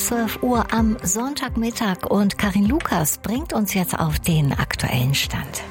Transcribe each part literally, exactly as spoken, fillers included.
zwölf Uhr am Sonntagmittag und Karin Lukas bringt uns jetzt auf den aktuellen Stand.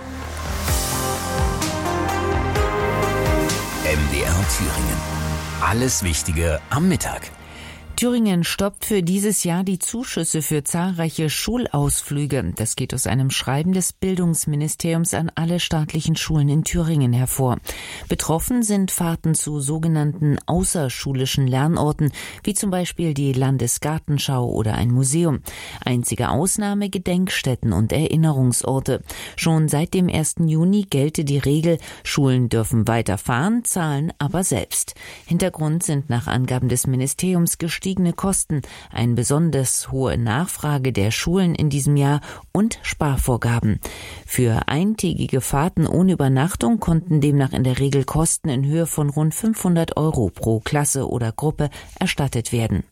M D R Thüringen. Alles Wichtige am Mittag. Thüringen stoppt für dieses Jahr die Zuschüsse für zahlreiche Schulausflüge. Das geht aus einem Schreiben des Bildungsministeriums an alle staatlichen Schulen in Thüringen hervor. Betroffen sind Fahrten zu sogenannten außerschulischen Lernorten, wie zum Beispiel die Landesgartenschau oder ein Museum. Einzige Ausnahme Gedenkstätten und Erinnerungsorte. Schon seit dem ersten Juni gelte die Regel, Schulen dürfen weiterfahren, zahlen aber selbst. Hintergrund sind nach Angaben des Ministeriums gestiegene Kosten, eine besonders hohe Nachfrage der Schulen in diesem Jahr und Sparvorgaben. Für eintägige Fahrten ohne Übernachtung konnten demnach in der Regel Kosten in Höhe von rund fünfhundert Euro pro Klasse oder Gruppe erstattet werden.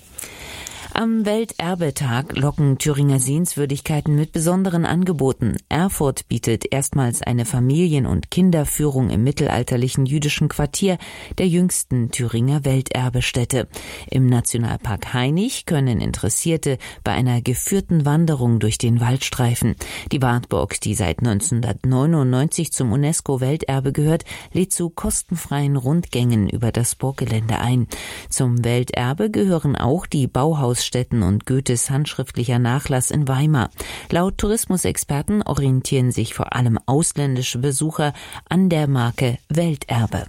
Am Welterbetag locken Thüringer Sehenswürdigkeiten mit besonderen Angeboten. Erfurt bietet erstmals eine Familien- und Kinderführung im mittelalterlichen jüdischen Quartier der jüngsten Thüringer Welterbestätte. Im Nationalpark Hainich können Interessierte bei einer geführten Wanderung durch den Waldstreifen. Die Wartburg, die seit neunzehnhundertneunundneunzig zum UNESCO-Welterbe gehört, lädt zu kostenfreien Rundgängen über das Burggelände ein. Zum Welterbe gehören auch die Bauhaus Städten und Goethes handschriftlicher Nachlass in Weimar. Laut Tourismusexperten orientieren sich vor allem ausländische Besucher an der Marke Welterbe.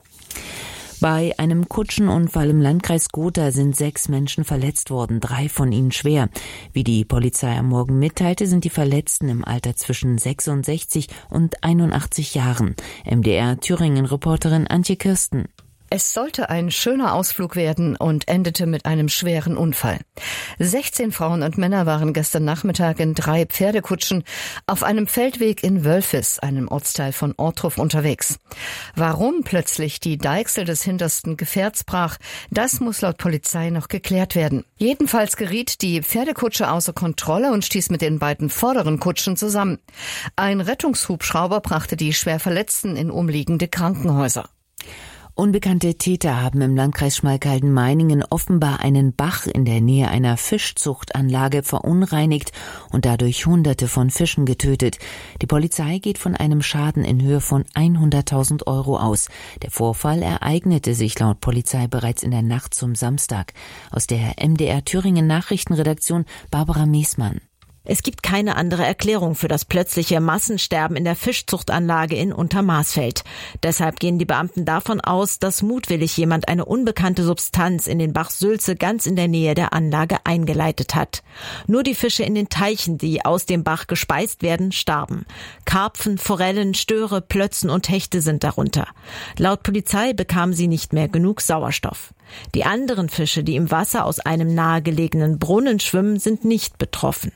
Bei einem Kutschenunfall im Landkreis Gotha sind sechs Menschen verletzt worden, drei von ihnen schwer. Wie die Polizei am Morgen mitteilte, sind die Verletzten im Alter zwischen sechsundsechzig und einundachtzig Jahren. M D R Thüringen-Reporterin Antje Kirsten. Es sollte ein schöner Ausflug werden und endete mit einem schweren Unfall. sechzehn Frauen und Männer waren gestern Nachmittag in drei Pferdekutschen auf einem Feldweg in Wölfis, einem Ortsteil von Ortruf, unterwegs. Warum plötzlich die Deichsel des hintersten Gefährts brach, das muss laut Polizei noch geklärt werden. Jedenfalls geriet die Pferdekutsche außer Kontrolle und stieß mit den beiden vorderen Kutschen zusammen. Ein Rettungshubschrauber brachte die Schwerverletzten in umliegende Krankenhäuser. Unbekannte Täter haben im Landkreis Schmalkalden-Meiningen offenbar einen Bach in der Nähe einer Fischzuchtanlage verunreinigt und dadurch Hunderte von Fischen getötet. Die Polizei geht von einem Schaden in Höhe von hunderttausend Euro aus. Der Vorfall ereignete sich laut Polizei bereits in der Nacht zum Samstag. Aus der M D R Thüringen Nachrichtenredaktion Barbara Miesmann. Es gibt keine andere Erklärung für das plötzliche Massensterben in der Fischzuchtanlage in Untermaßfeld. Deshalb gehen die Beamten davon aus, dass mutwillig jemand eine unbekannte Substanz in den Bach Sülze ganz in der Nähe der Anlage eingeleitet hat. Nur die Fische in den Teichen, die aus dem Bach gespeist werden, starben. Karpfen, Forellen, Störe, Plötzen und Hechte sind darunter. Laut Polizei bekamen sie nicht mehr genug Sauerstoff. Die anderen Fische, die im Wasser aus einem nahegelegenen Brunnen schwimmen, sind nicht betroffen.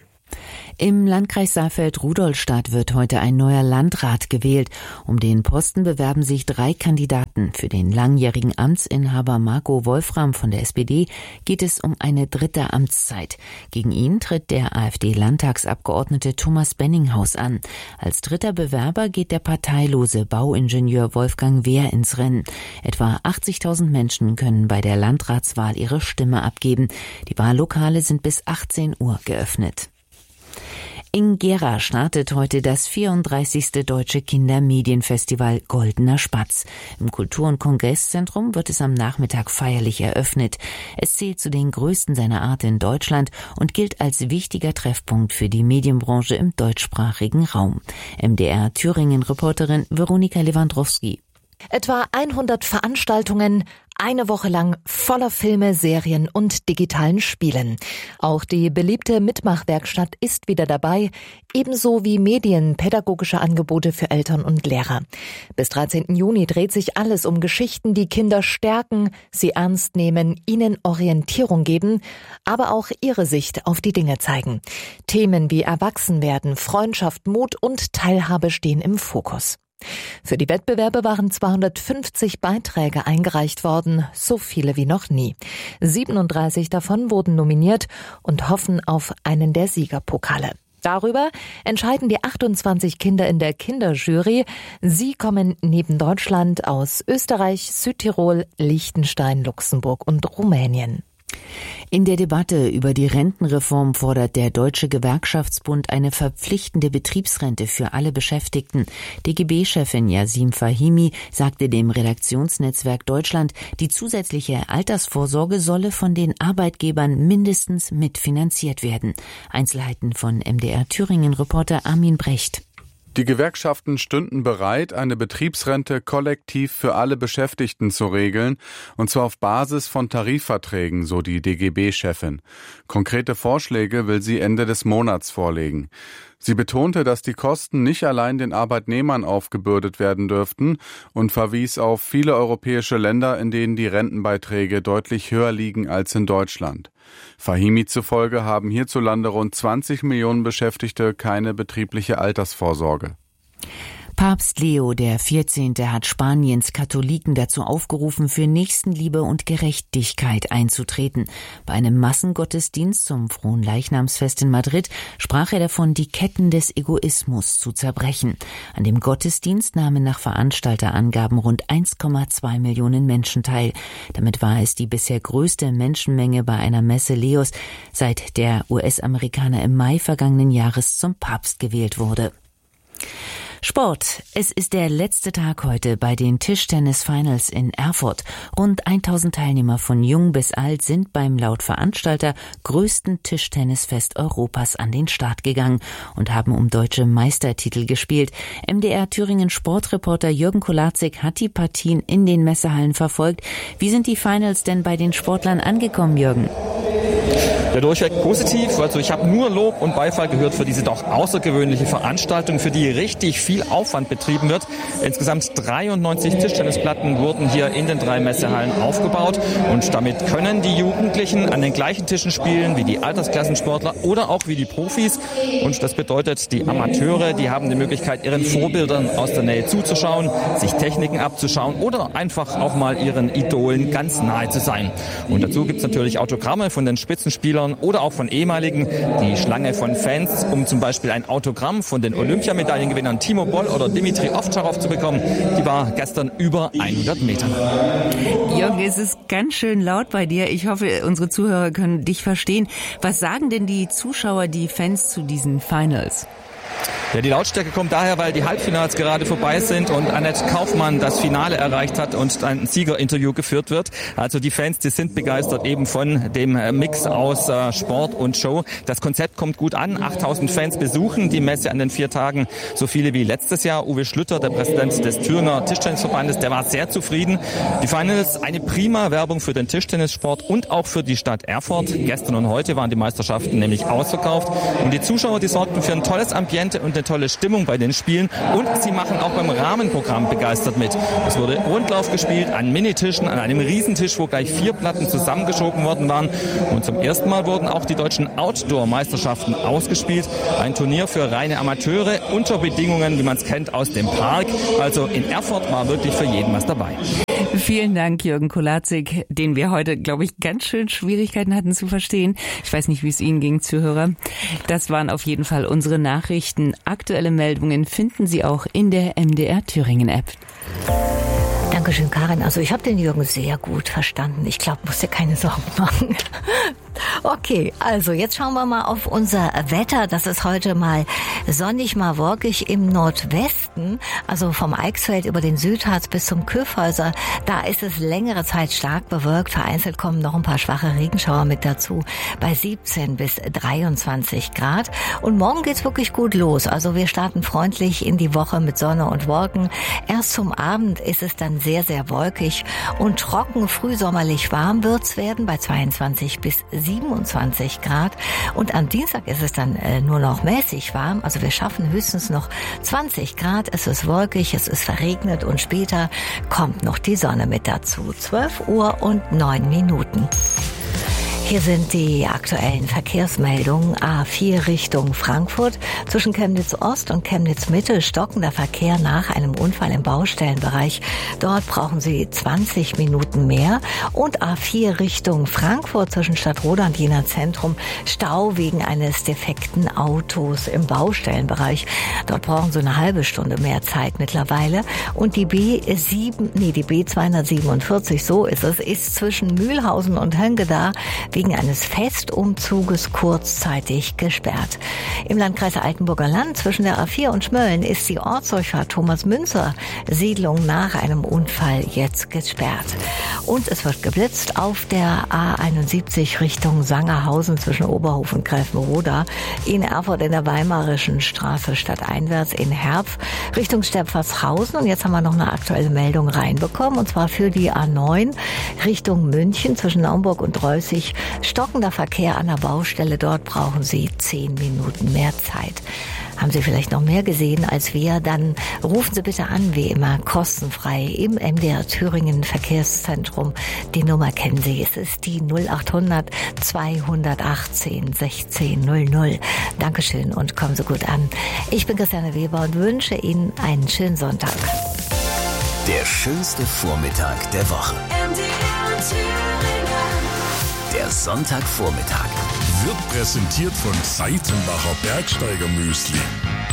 Im Landkreis Saalfeld-Rudolstadt wird heute ein neuer Landrat gewählt. Um den Posten bewerben sich drei Kandidaten. Für den langjährigen Amtsinhaber Marco Wolfram von der S P D geht es um eine dritte Amtszeit. Gegen ihn tritt der AfD-Landtagsabgeordnete Thomas Benninghaus an. Als dritter Bewerber geht der parteilose Bauingenieur Wolfgang Wehr ins Rennen. Etwa achtzigtausend Menschen können bei der Landratswahl ihre Stimme abgeben. Die Wahllokale sind bis achtzehn Uhr geöffnet. In Gera startet heute das vierunddreißigste Deutsche Kindermedienfestival Goldener Spatz. Im Kultur- und Kongresszentrum wird es am Nachmittag feierlich eröffnet. Es zählt zu den größten seiner Art in Deutschland und gilt als wichtiger Treffpunkt für die Medienbranche im deutschsprachigen Raum. M D R Thüringen-Reporterin Veronika Lewandowski. Etwa hundert Veranstaltungen, eine Woche lang voller Filme, Serien und digitalen Spielen. Auch die beliebte Mitmachwerkstatt ist wieder dabei, ebenso wie medienpädagogische Angebote für Eltern und Lehrer. Bis dreizehnten Juni dreht sich alles um Geschichten, die Kinder stärken, sie ernst nehmen, ihnen Orientierung geben, aber auch ihre Sicht auf die Dinge zeigen. Themen wie Erwachsenwerden, Freundschaft, Mut und Teilhabe stehen im Fokus. Für die Wettbewerbe waren zweihundertfünfzig Beiträge eingereicht worden, so viele wie noch nie. siebenunddreißig davon wurden nominiert und hoffen auf einen der Siegerpokale. Darüber entscheiden die achtundzwanzig Kinder in der Kinderjury. Sie kommen neben Deutschland aus Österreich, Südtirol, Liechtenstein, Luxemburg und Rumänien. In der Debatte über die Rentenreform fordert der Deutsche Gewerkschaftsbund eine verpflichtende Betriebsrente für alle Beschäftigten. D G B-Chefin Yasim Fahimi sagte dem Redaktionsnetzwerk Deutschland, die zusätzliche Altersvorsorge solle von den Arbeitgebern mindestens mitfinanziert werden. Einzelheiten von M D R Thüringen-Reporter Armin Brecht. Die Gewerkschaften stünden bereit, eine Betriebsrente kollektiv für alle Beschäftigten zu regeln, und zwar auf Basis von Tarifverträgen, so die D G B-Chefin. Konkrete Vorschläge will sie Ende des Monats vorlegen. Sie betonte, dass die Kosten nicht allein den Arbeitnehmern aufgebürdet werden dürften und verwies auf viele europäische Länder, in denen die Rentenbeiträge deutlich höher liegen als in Deutschland. Fahimi zufolge haben hierzulande rund zwanzig Millionen Beschäftigte keine betriebliche Altersvorsorge. Papst Leo der vierzehnte hat Spaniens Katholiken dazu aufgerufen, für Nächstenliebe und Gerechtigkeit einzutreten. Bei einem Massengottesdienst zum Fronleichnamsfest in Madrid sprach er davon, die Ketten des Egoismus zu zerbrechen. An dem Gottesdienst nahmen nach Veranstalterangaben rund eins Komma zwei Millionen Menschen teil. Damit war es die bisher größte Menschenmenge bei einer Messe Leos, seit der U S-Amerikaner im Mai vergangenen Jahres zum Papst gewählt wurde. Sport. Es ist der letzte Tag heute bei den Tischtennis-Finals in Erfurt. Rund tausend Teilnehmer von jung bis alt sind beim laut Veranstalter größten Tischtennisfest Europas an den Start gegangen und haben um deutsche Meistertitel gespielt. M D R Thüringen Sportreporter Jürgen Kolazik hat die Partien in den Messehallen verfolgt. Wie sind die Finals denn bei den Sportlern angekommen, Jürgen? Ja, durchweg positiv. Also ich habe nur Lob und Beifall gehört für diese doch außergewöhnliche Veranstaltung, für die richtig viel Aufwand betrieben wird. Insgesamt dreiundneunzig Tischtennisplatten wurden hier in den drei Messehallen aufgebaut und damit können die Jugendlichen an den gleichen Tischen spielen wie die Altersklassensportler oder auch wie die Profis. Und das bedeutet, die Amateure, die haben die Möglichkeit, ihren Vorbildern aus der Nähe zuzuschauen, sich Techniken abzuschauen oder einfach auch mal ihren Idolen ganz nahe zu sein. Und dazu gibt es natürlich Autogramme von den Spitzenspielern oder auch von ehemaligen. Die Schlange von Fans, um zum Beispiel ein Autogramm von den Olympiamedaillengewinnern Timo Boll oder Dimitri Ovtcharov zu bekommen, die war gestern über hundert Meter. Jürgen, es ist ganz schön laut bei dir. Ich hoffe, unsere Zuhörer können dich verstehen. Was sagen denn die Zuschauer, die Fans zu diesen Finals? Ja, die Lautstärke kommt daher, weil die Halbfinals gerade vorbei sind und Annette Kaufmann das Finale erreicht hat und ein Siegerinterview geführt wird. Also die Fans, die sind begeistert eben von dem Mix aus äh, Sport und Show. Das Konzept kommt gut an. achttausend Fans besuchen die Messe an den vier Tagen, so viele wie letztes Jahr. Uwe Schlüter, der Präsident des Thüringer Tischtennisverbandes, der war sehr zufrieden. Die Finals, eine prima Werbung für den Tischtennissport und auch für die Stadt Erfurt. Gestern und heute waren die Meisterschaften nämlich ausverkauft und die Zuschauer, die sorgten für ein tolles Ambiente und eine tolle Stimmung bei den Spielen und sie machen auch beim Rahmenprogramm begeistert mit. Es wurde Rundlauf gespielt an Minitischen, an einem Riesentisch, wo gleich vier Platten zusammengeschoben worden waren und zum ersten Mal wurden auch die deutschen Outdoor-Meisterschaften ausgespielt. Ein Turnier für reine Amateure unter Bedingungen, wie man es kennt, aus dem Park. Also in Erfurt war wirklich für jeden was dabei. Vielen Dank, Jürgen Kolazik, den wir heute, glaube ich, ganz schön Schwierigkeiten hatten zu verstehen. Ich weiß nicht, wie es Ihnen ging, Zuhörer. Das waren auf jeden Fall unsere Nachrichten. Aktuelle Meldungen finden Sie auch in der M D R Thüringen-App. Dankeschön, Karin. Also ich habe den Jürgen sehr gut verstanden. Ich glaube, musst dir keine Sorgen machen. Okay, also jetzt schauen wir mal auf unser Wetter. Das ist heute mal sonnig, mal wolkig im Nordwesten, also vom Eichsfeld über den Südharz bis zum Kyffhäuser. Da ist es längere Zeit stark bewölkt. Vereinzelt kommen noch ein paar schwache Regenschauer mit dazu bei siebzehn bis dreiundzwanzig Grad. Und morgen geht's wirklich gut los. Also wir starten freundlich in die Woche mit Sonne und Wolken. Erst zum Abend ist es dann sehr, sehr wolkig und trocken. Frühsommerlich warm wird's werden bei zweiundzwanzig bis siebenundzwanzig Grad und am Dienstag ist es dann äh, nur noch mäßig warm, also wir schaffen höchstens noch zwanzig Grad, es ist wolkig, es ist verregnet und später kommt noch die Sonne mit dazu. zwölf Uhr und neun Minuten. Hier sind die aktuellen Verkehrsmeldungen. A vier Richtung Frankfurt. Zwischen Chemnitz Ost und Chemnitz Mitte stockender Verkehr nach einem Unfall im Baustellenbereich. Dort brauchen Sie zwanzig Minuten mehr. Und A vier Richtung Frankfurt zwischen Stadtroda und Jena Zentrum. Stau wegen eines defekten Autos im Baustellenbereich. Dort brauchen Sie eine halbe Stunde mehr Zeit mittlerweile. Und die B sieben, nee, die B zweihundertsiebenundvierzig, so ist es, ist zwischen Mühlhausen und Höngeda wegen eines Festumzuges kurzzeitig gesperrt. Im Landkreis Altenburger Land zwischen der A vier und Schmölln ist die Ortsdurchfahrt Thomas-Münzer Siedlung nach einem Unfall jetzt gesperrt. Und es wird geblitzt auf der A einundsiebzig Richtung Sangerhausen zwischen Oberhof und Gräfenroda, in Erfurt in der Weimarischen Straße stadteinwärts, in Herpf Richtung Stepfershausen. Und jetzt haben wir noch eine aktuelle Meldung reinbekommen, und zwar für die A neun Richtung München zwischen Naumburg und Reußig. Stockender Verkehr an der Baustelle, dort brauchen Sie zehn Minuten mehr Zeit. Haben Sie vielleicht noch mehr gesehen als wir, dann rufen Sie bitte an, wie immer, kostenfrei im M D R Thüringen Verkehrszentrum. Die Nummer kennen Sie, es ist die null acht hundert zweihundertachtzehn sechzehn null null. Dankeschön und kommen Sie gut an. Ich bin Christiane Weber und wünsche Ihnen einen schönen Sonntag. Der schönste Vormittag der Woche. M D R Thüringen. Der Sonntagvormittag wird präsentiert von Seitenbacher Bergsteiger Müsli.